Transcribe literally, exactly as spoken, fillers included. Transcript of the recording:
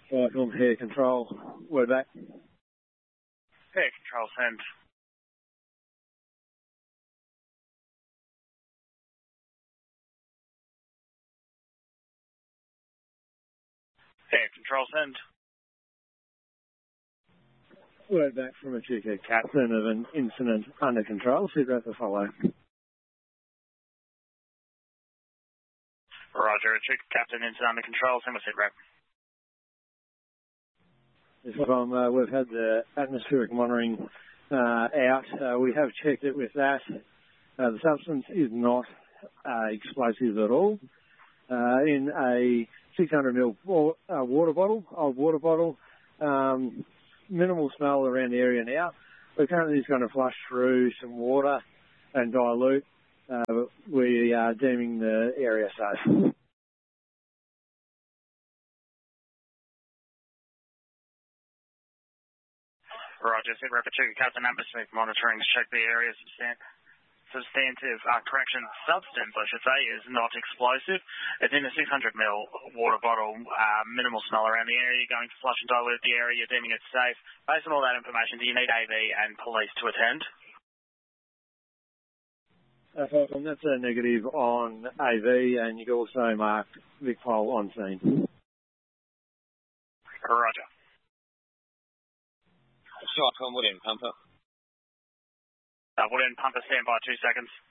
Welcome, Air Control. Word back. Air Control, send. Air Control, send. Word back from a Echuca captain of an incident under control. Sit rep to follow. Roger, Echuca captain, incident under control. Send with sit rep. This time, uh, we've had the atmospheric monitoring uh, out. Uh, we have checked it with that. Uh, the substance is not uh, explosive at all. Uh, in a six hundred milliliter uh, water bottle, old water bottle, um, minimal smell around the area now. We're currently just going to flush through some water and dilute. Uh, we are deeming the area safe. Roger, sit rep Echuca captain, atmospheric monitoring to check the area. Substan- substantive, uh, correction, substance, I should say, is not explosive. It's in a six hundred milliliter water bottle, uh, minimal smell around the area. You're going to flush and dilute the area. You're deeming it safe. Based on all that information, do you need A V and police to attend? Uh, that's a negative on A V, and you can also mark Vic Pole on scene. Roger. Shot from Woodend Pumper. Uh, Woodend Pumper, stand by two seconds.